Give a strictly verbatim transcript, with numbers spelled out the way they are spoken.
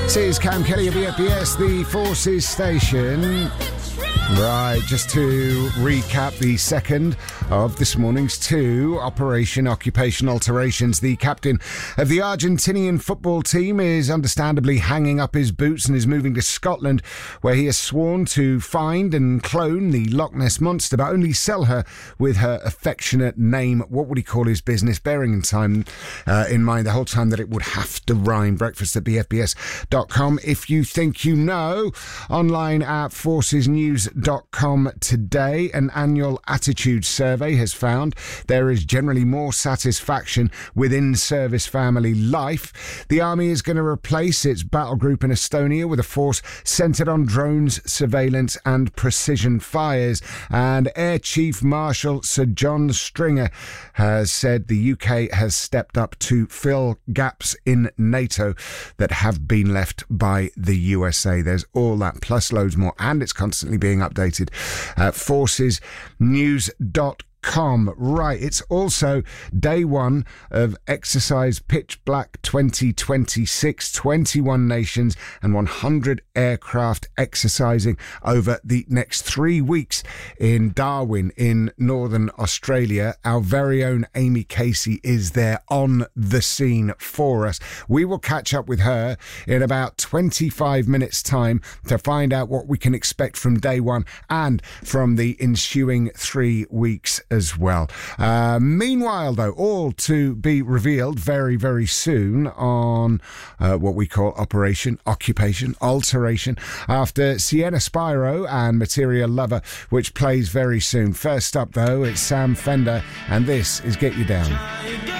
This is Cam Kelly of E F B S, the Forces station. Right, just to recap the second of this morning's two Operation Occupation Alterations. The captain of the Argentinian football team is understandably hanging up his boots and is moving to Scotland, where he has sworn to find and clone the Loch Ness Monster, but only sell her with her affectionate name. What would he call his business? Bearing in time uh, in mind the whole time that it would have to rhyme. Breakfast at b f b s dot com. If you think you know, online at forces news dot com today, an annual attitude survey has found there is generally more satisfaction within service family life. The Army is going to replace its battle group in Estonia with a force centred on drones, surveillance and precision fires. And Air Chief Marshal Sir John Stringer has said the U K has stepped up to fill gaps in NATO that have been left by the U S A. There's all that plus loads more, and it's constantly being updated at forces news dot com. Right, it's also day one of Exercise Pitch Black twenty twenty-six. twenty-one nations and one hundred aircraft exercising over the next three weeks in Darwin in Northern Australia. Our very own Amy Casey is there on the scene for us. We will catch up with her in about twenty-five minutes time to find out what we can expect from day one and from the ensuing three weeks as well. Uh, meanwhile, though, all to be revealed very, very soon on uh, what we call Operation Occupation Alteration after Sienna Spyro and Material Lover, which plays very soon. First up, though, it's Sam Fender, and this is Get You Down.